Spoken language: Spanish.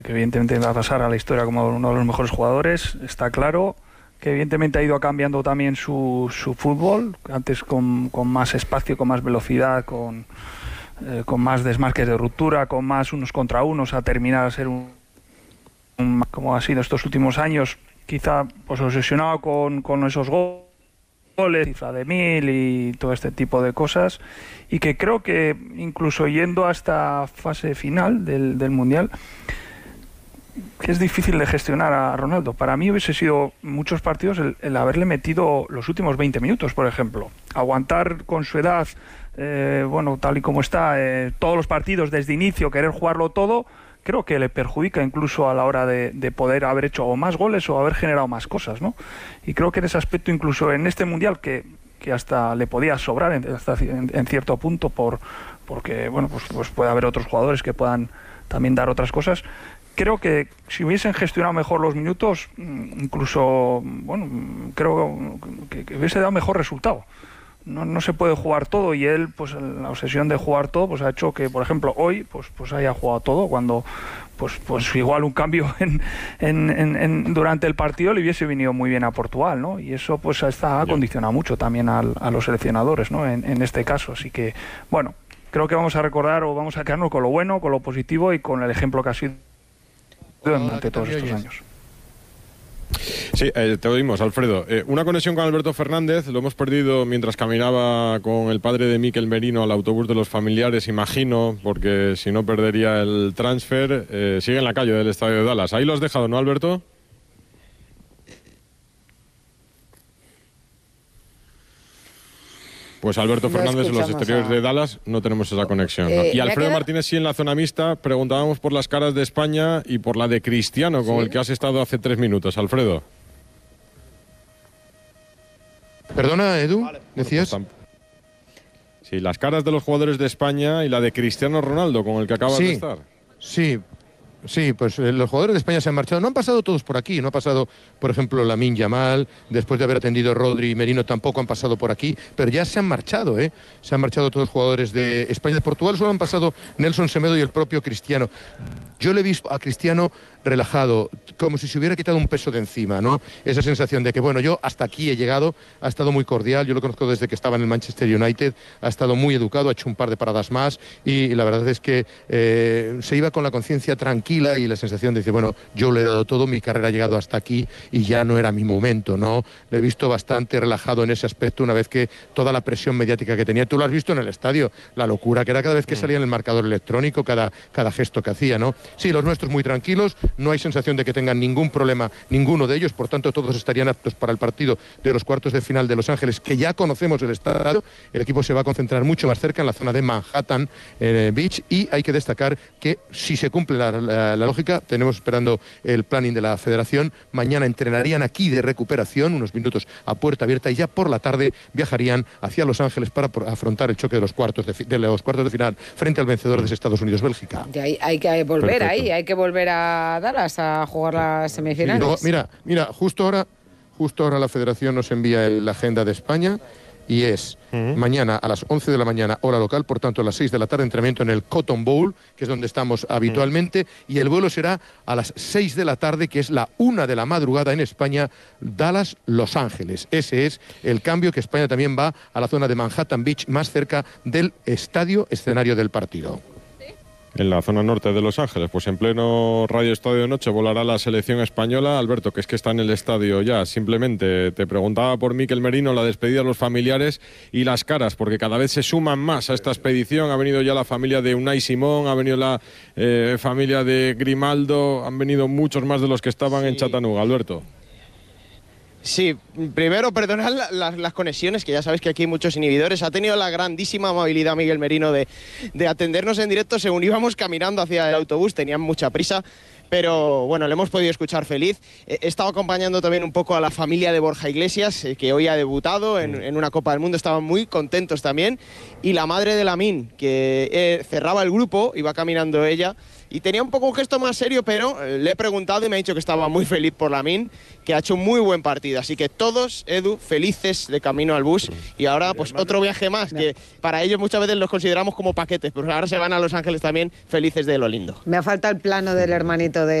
que evidentemente va a pasar a la historia como uno de los mejores jugadores, está claro, que evidentemente ha ido cambiando también su fútbol, antes con más espacio, con más velocidad, con más desmarques de ruptura, con más unos contra unos, a terminar a ser como ha sido estos últimos años, quizá pues obsesionado con esos goles, cifra de 1000 y todo este tipo de cosas, y que creo que incluso yendo a esta fase final del Mundial, que es difícil de gestionar a Ronaldo. Para mí hubiese sido muchos partidos el haberle metido los últimos 20 minutos, por ejemplo. Aguantar con su edad, tal y como está, todos los partidos desde inicio, querer jugarlo todo, creo que le perjudica incluso a la hora de poder haber hecho o más goles o haber generado más cosas, ¿no? Y creo que en ese aspecto, incluso en este Mundial, que hasta le podía sobrar en cierto punto, porque pues puede haber otros jugadores que puedan también dar otras cosas. Creo que si hubiesen gestionado mejor los minutos, incluso, creo que hubiese dado mejor resultado. No se puede jugar todo, y él, pues la obsesión de jugar todo, pues ha hecho que, por ejemplo, hoy, pues haya jugado todo, cuando pues igual un cambio durante el partido le hubiese venido muy bien a Portugal, ¿no? Y eso pues ha condicionado mucho también a los seleccionadores, ¿no? En este caso, así que, bueno, creo que vamos a recordar o vamos a quedarnos con lo bueno, con lo positivo y con el ejemplo que ha sido durante todos estos años. Sí, te oímos, Alfredo. Una conexión con Alberto Fernández, lo hemos perdido mientras caminaba con el padre de Mikel Merino al autobús de los familiares, imagino, porque si no perdería el transfer. Sigue en la calle del estadio de Dallas. Ahí lo has dejado, ¿no, Alberto? Pues Alberto Fernández en los exteriores de Dallas, no tenemos esa conexión, ¿no? Y Alfredo Martínez sí en la zona mixta. Preguntábamos por las caras de España y por la de Cristiano, con el que has estado hace 3 minutos, Alfredo. Perdona, Edu, ¿decías? Sí, las caras de los jugadores de España y la de Cristiano Ronaldo, con el que acabas de estar. Sí, pues los jugadores de España se han marchado. No han pasado todos por aquí. No ha pasado, por ejemplo, Lamine Yamal. Después de haber atendido Rodri y Merino, tampoco han pasado por aquí. Pero ya se han marchado, ¿eh? Se han marchado todos los jugadores de España. De Portugal solo han pasado Nelson Semedo y el propio Cristiano. Yo le he visto a Cristiano relajado, como si se hubiera quitado un peso de encima, ¿no? Esa sensación de que, bueno, yo hasta aquí he llegado. Ha estado muy cordial. Yo lo conozco desde que estaba en el Manchester United. Ha estado muy educado, ha hecho un par de paradas más. Y la verdad es que se iba con la conciencia tranquila y la sensación de decir, bueno, yo le he dado todo, mi carrera ha llegado hasta aquí y ya no era mi momento, ¿no? Le he visto bastante relajado en ese aspecto una vez que toda la presión mediática que tenía, tú lo has visto en el estadio, la locura que era cada vez que salía en el marcador electrónico, cada gesto que hacía, ¿no? Sí, los nuestros muy tranquilos, no hay sensación de que tengan ningún problema, ninguno de ellos, por tanto todos estarían aptos para el partido de los cuartos de final de Los Ángeles, que ya conocemos el estadio. El equipo se va a concentrar mucho más cerca en la zona de Manhattan Beach, y hay que destacar que si se cumple la lógica, tenemos esperando el planning de la federación, mañana entrenarían aquí de recuperación, unos minutos a puerta abierta, y ya por la tarde viajarían hacia Los Ángeles para afrontar el choque de los cuartos de final frente al vencedor de Estados Unidos-Bélgica. Hay que volver hay que volver a Dallas a jugar las semifinales. Sí, mira, justo ahora la federación nos envía la agenda de España, y es mañana a las 11 de la mañana, hora local, por tanto a las 6 de la tarde, entrenamiento en el Cotton Bowl, que es donde estamos habitualmente, y el vuelo será a las 6 de la tarde, que es la 1 de la madrugada en España, Dallas-Los Ángeles. Ese es el cambio, que España también va a la zona de Manhattan Beach, más cerca del estadio escenario del partido. En la zona norte de Los Ángeles, pues en pleno Radio Estadio de Noche volará la selección española. Alberto, que es que está en el estadio ya, simplemente te preguntaba por Mikel Merino, la despedida de los familiares y las caras, porque cada vez se suman más a esta expedición. Ha venido ya la familia de Unai Simón, ha venido la familia de Grimaldo, han venido muchos más de los que estaban en Chattanooga, Alberto. Sí, primero perdonar las conexiones, que ya sabéis que aquí hay muchos inhibidores. Ha tenido la grandísima amabilidad Miguel Merino de atendernos en directo según íbamos caminando hacia el autobús. Tenían mucha prisa, pero bueno, le hemos podido escuchar feliz. He estado acompañando también un poco a la familia de Borja Iglesias, que hoy ha debutado en una Copa del Mundo. Estaban muy contentos también. Y la madre de Lamine, que cerraba el grupo, iba caminando ella, y tenía un poco un gesto más serio, pero le he preguntado y me ha dicho que estaba muy feliz por Lamine, que ha hecho un muy buen partido. Así que todos, Edu, felices de camino al bus. Y ahora pues otro viaje más, que para ellos muchas veces los consideramos como paquetes, pero ahora se van a Los Ángeles también felices de lo lindo. Me ha faltado el plano del hermanito de